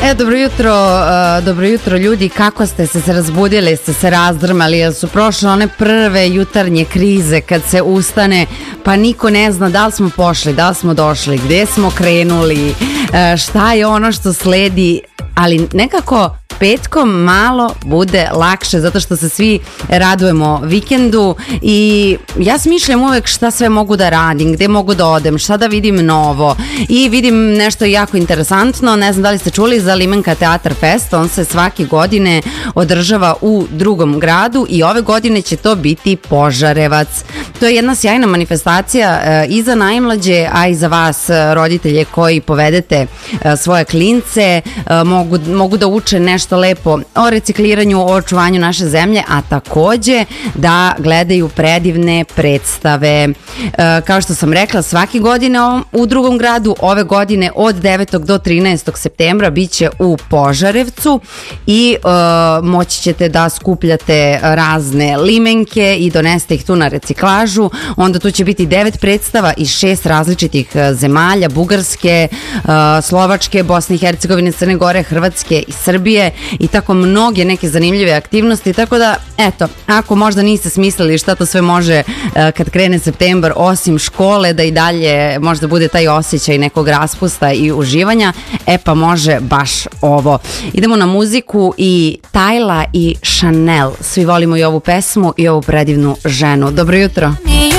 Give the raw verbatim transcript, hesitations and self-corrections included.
E, dobro jutro, uh, dobro jutro ljudi, kako ste se, se razbudili, ste se razdrmali, jer su prošle one prve jutarnje krize kad se ustane pa niko ne zna da li smo pošli, da li smo došli, gde smo krenuli, uh, šta je ono što sledi, ali nekako petkom malo bude lakše zato što se svi radujemo vikendu i ja smišljam uvek šta sve mogu da radim, gde mogu da odem, šta da vidim novo i vidim nešto jako interesantno. Ne znam da li ste čuli za Limenka Teatar Fest, on se svake godine održava u drugom gradu i ove godine će to biti Požarevac. To je jedna sjajna manifestacija e, i za najmlađe, a i za vas e, roditelje koji povedete e, svoje klince, e, mogu, mogu da uče nešto lepo o recikliranju, o očuvanju naše zemlje, a takođe da gledaju predivne predstave. E, kao što sam rekla, svake godine u drugom gradu, ove godine od devetog do trinaestog septembra biće u Požarevcu i e, moći ćete da skupljate razne limenke i donesete ih tu na reciklažu. Onda tu će biti devet predstava iz šest različitih zemalja: Bugarske, e, Slovačke, Bosne i Hercegovine, Crne Gore, Hrvatske i Srbije i tako mnoge neke zanimljive aktivnosti, tako da eto, ako možda niste smislili šta to sve može uh, kad krene septembar osim škole, da i dalje možda bude taj osjećaj nekog raspusta i uživanja, e pa može baš ovo. Idemo na muziku i Tyla i Chanel, svi volimo i ovu pesmu i ovu predivnu ženu. Dobro jutro.